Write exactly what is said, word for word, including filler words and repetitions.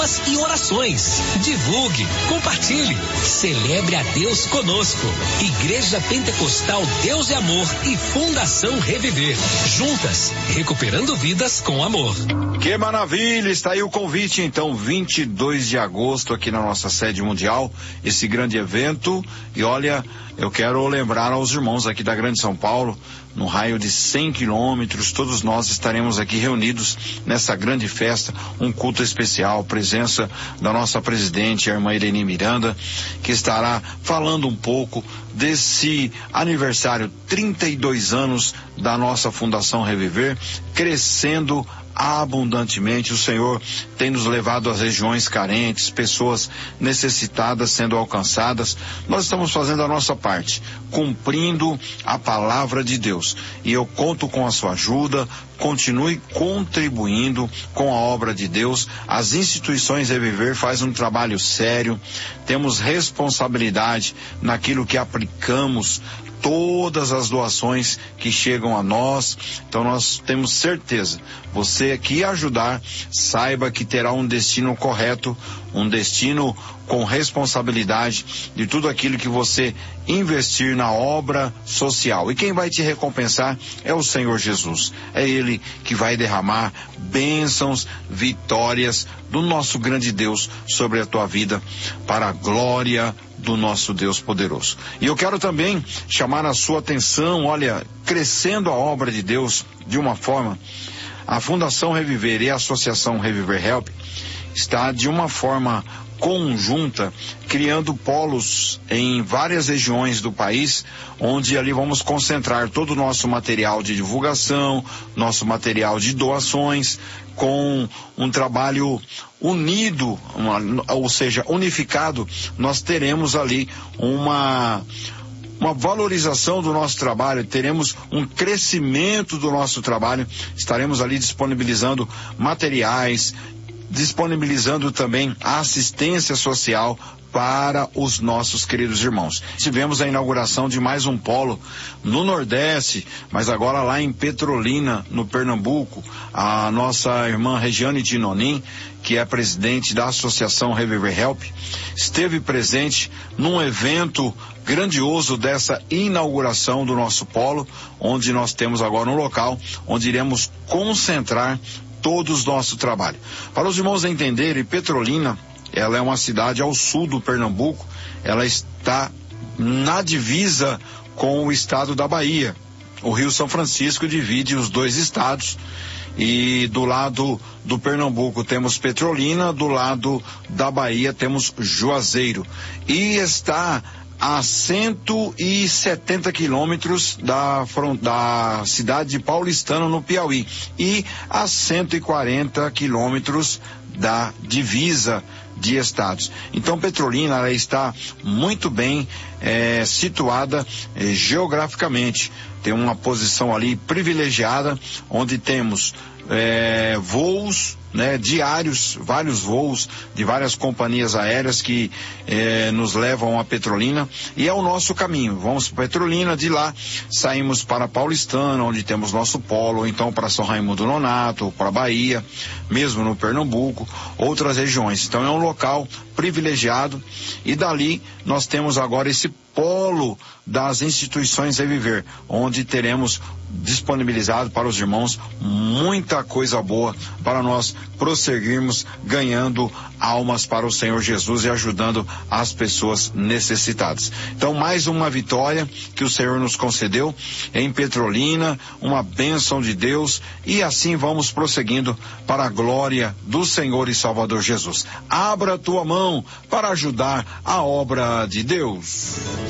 ofertas e orações. Divulgue, compartilhe, celebre a Deus conosco. Igreja Pentecostal Deus e Amor e Fundação Reviver. Juntas, recuperando vidas com amor. Que maravilha, está aí o convite então, vinte e dois de agosto aqui na nossa sede mundial, esse grande evento. E olha, eu quero lembrar aos irmãos aqui da Grande São Paulo, no raio de cem quilômetros, todos nós estaremos aqui reunidos nessa grande festa, um culto especial, presença da nossa presidente, a irmã Irene Miranda, que estará falando um pouco desse aniversário, trinta e dois anos da nossa Fundação Reviver, crescendo abundantemente. O Senhor tem nos levado às regiões carentes, pessoas necessitadas sendo alcançadas. Nós estamos fazendo a nossa parte, cumprindo a palavra de Deus, e eu conto com a sua ajuda. Continue contribuindo com a obra de Deus. As instituições Reviver fazem um trabalho sério, temos responsabilidade naquilo que aplicamos, todas as doações que chegam a nós. Então nós temos certeza, você que ajudar, saiba que terá um destino correto, um destino com responsabilidade de tudo aquilo que você investir na obra social. E quem vai te recompensar é o Senhor Jesus. É Ele que vai derramar bênçãos, vitórias do nosso grande Deus sobre a tua vida, para a glória do nosso Deus poderoso. E eu quero também chamar a sua atenção, olha, crescendo a obra de Deus de uma forma, a Fundação Reviver e a Associação Reviver Help está de uma forma conjunta, criando polos em várias regiões do país, onde ali vamos concentrar todo o nosso material de divulgação, nosso material de doações, com um trabalho unido, uma, ou seja, unificado. Nós teremos ali uma uma valorização do nosso trabalho, teremos um crescimento do nosso trabalho, estaremos ali disponibilizando materiais, disponibilizando também a assistência social para os nossos queridos irmãos. Tivemos a inauguração de mais um polo no Nordeste, mas agora lá em Petrolina, no Pernambuco. A nossa irmã Regiane Dinonin, que é presidente da Associação Reviver Help, esteve presente num evento grandioso dessa inauguração do nosso polo, onde nós temos agora um local onde iremos concentrar todo o nosso trabalho. Para os irmãos entenderem, Petrolina, ela é uma cidade ao sul do Pernambuco, ela está na divisa com o estado da Bahia. O Rio São Francisco divide os dois estados, e do lado do Pernambuco temos Petrolina, do lado da Bahia temos Juazeiro, e está a cento e setenta quilômetros da, da cidade de Paulistano, no Piauí, e a cento e quarenta quilômetros da divisa de estados. Então Petrolina, ela está muito bem é, situada é, geograficamente, tem uma posição ali privilegiada, onde temos é, voos, né, diários, vários voos de várias companhias aéreas que eh, nos levam a Petrolina, e é o nosso caminho. Vamos para Petrolina, de lá saímos para Paulistana, onde temos nosso polo, ou então para São Raimundo Nonato, para Bahia, mesmo no Pernambuco, outras regiões. Então é um local privilegiado, e dali nós temos agora esse polo das instituições Reviver, onde teremos disponibilizado para os irmãos muita coisa boa para nós prosseguirmos ganhando almas para o Senhor Jesus e ajudando as pessoas necessitadas. Então, mais uma vitória que o Senhor nos concedeu em Petrolina, uma bênção de Deus, e assim vamos prosseguindo para a glória do Senhor e Salvador Jesus. Abra a tua mão para ajudar a obra de Deus.